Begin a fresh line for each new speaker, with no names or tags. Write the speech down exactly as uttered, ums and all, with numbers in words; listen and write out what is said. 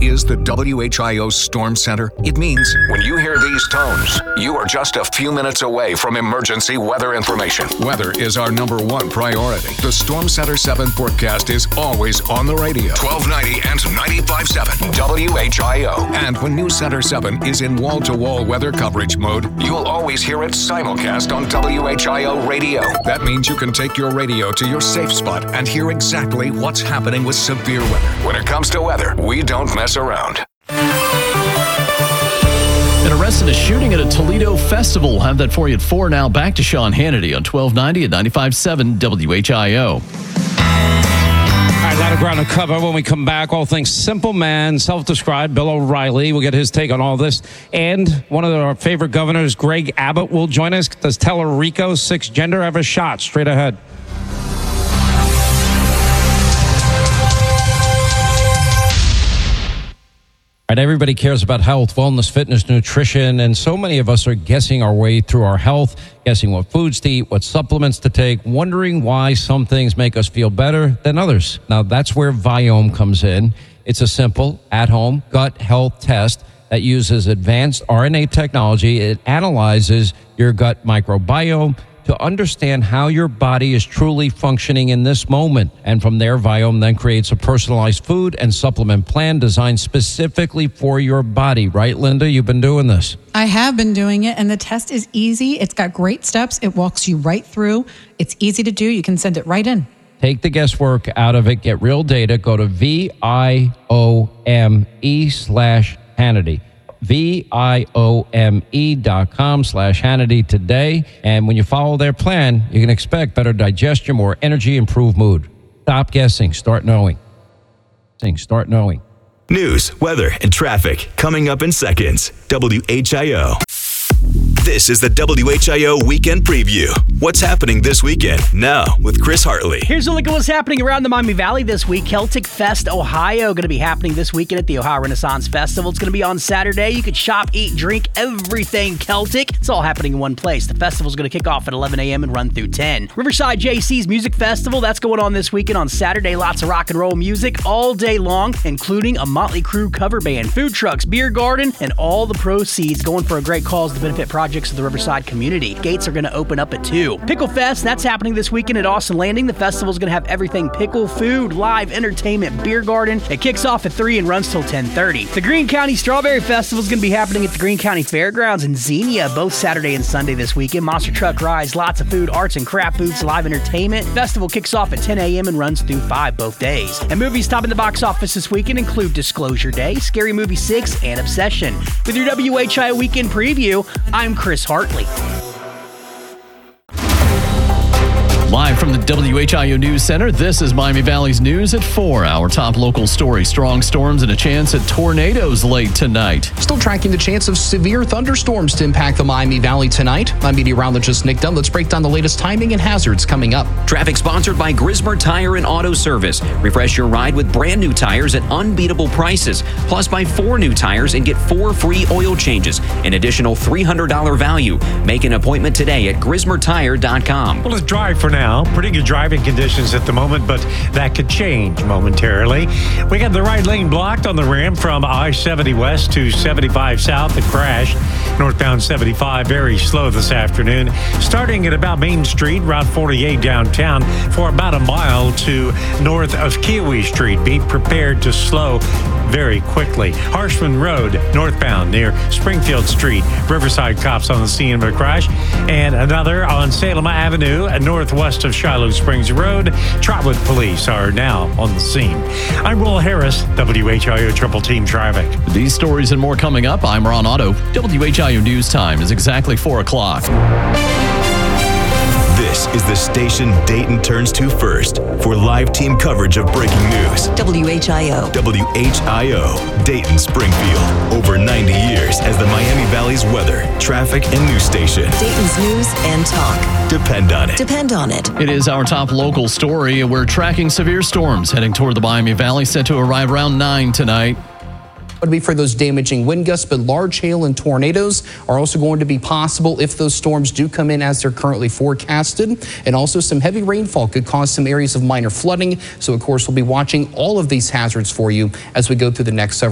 is the W H I O Storm Center? It means when you hear these tones, you are just a few minutes away from emergency weather information. Weather is our number one priority. The Storm Center seven forecast is always on the radio. twelve ninety and ninety-five point seven W H I O. And when News Center seven is in wall-to-wall weather coverage mode, you'll always hear it simulcast on W H I O radio. That means you can take your radio to your safe spot and hear exactly what's happening with severe weather. When it comes to weather, we don't mess around.
An arrest in a shooting at a Toledo festival. We'll have that for you at four now. Back to Sean Hannity on twelve ninety and ninety-five point seven W H I O.
All right, a lot of ground to cover when we come back. All things Simple Man, self-described Bill O'Reilly. We'll get his take on all this. And one of our favorite governors, Greg Abbott, will join us. Does Tellerico's sixth gender have a shot? Straight ahead. Right, everybody cares about health, wellness, fitness, nutrition, and so many of us are guessing our way through our health, guessing what foods to eat, what supplements to take, wondering why some things make us feel better than others. Now, that's where Viome comes in. It's a simple, at-home gut health test that uses advanced R N A technology. It analyzes your gut microbiome to understand how your body is truly functioning in this moment. And from there, Viome then creates a personalized food and supplement plan designed specifically for your body. Right, Linda? You've been doing this.
I have been doing it, and the test is easy. It's got great steps. It walks you right through. It's easy to do. You can send it right in.
Take the guesswork out of it. Get real data. Go to V I O M E slash Hannity. V I O M E dot com slash Hannity today. And when you follow their plan, you can expect better digestion, more energy, improved mood. Stop guessing. Start knowing. Start knowing.
News, weather, and traffic coming up in seconds. W H I O. This is the W H I O Weekend Preview. What's happening this weekend? Now with Chris Hartley.
Here's a look at what's happening around the Miami Valley this week. Celtic Fest Ohio going to be happening this weekend at the Ohio Renaissance Festival. It's going to be on Saturday. You can shop, eat, drink, everything Celtic. It's all happening in one place. The festival's going to kick off at eleven a.m. and run through ten. Riverside J C's Music Festival, that's going on this weekend on Saturday. Lots of rock and roll music all day long, including a Motley Crue cover band, food trucks, beer garden, and all the proceeds going for a great cause to benefit projects of the Riverside community. Gates are going to open up at two. Pickle Fest, that's happening this weekend at Austin Landing. The festival's going to have everything pickle, food, live entertainment, beer garden. It kicks off at three and runs till ten thirty. The Greene County Strawberry Festival is going to be happening at the Greene County Fairgrounds in Xenia both Saturday and Sunday this weekend. Monster truck rides, lots of food, arts and craft booths, live entertainment. Festival kicks off at ten a.m. and runs through five both days. And movies topping the box office this weekend include Disclosure Day, Scary Movie six, and Obsession. With your W H I O Weekend Preview, I'm Chris Hartley.
Live from the W H I O News Center, this is Miami Valley's news at four. Our top local story, strong storms and a chance at tornadoes late tonight.
Still tracking the chance of severe thunderstorms to impact the Miami Valley tonight. I'm meteorologist Nick Dunn. Let's break down the latest timing and hazards coming up.
Traffic sponsored by Grismer Tire and Auto Service. Refresh your ride with brand new tires at unbeatable prices. Plus, buy four new tires and get four free oil changes. An additional three hundred dollars value. Make an appointment today at grismer tire dot com.
Well, let's drive for now. Pretty good driving conditions at the moment, but that could change momentarily. We got the right lane blocked on the rim from I seventy west to seventy-five south. It crashed. Northbound seventy-five, very slow this afternoon. Starting at about Main Street, Route forty-eight downtown for about a mile to north of Kiwi Street. Be prepared to slow very quickly. Harshman Road, northbound near Springfield Street. Riverside cops on the scene of a crash. And another on Salem Avenue, northwest of Shiloh Springs Road. Trotwood police are now on the scene. I'm Will Harris, W H I O Triple Team Traffic.
These stories and more coming up. I'm Ron Otto. W H I O News Time is exactly four o'clock.
This is the station Dayton turns to first for live team coverage of breaking news.
W H I O.
W H I O, Dayton Springfield. Over ninety years as the Miami Valley's weather, traffic, and news station.
Dayton's news and talk.
Depend on it.
Depend on it.
It is our top local story. We're tracking severe storms heading toward the Miami Valley, set to arrive around nine tonight.
Would be for those damaging wind gusts, but large hail and tornadoes are also going to be possible if those storms do come in as they're currently forecasted. And also some heavy rainfall could cause some areas of minor flooding. So, of course, we'll be watching all of these hazards for you as we go through the next several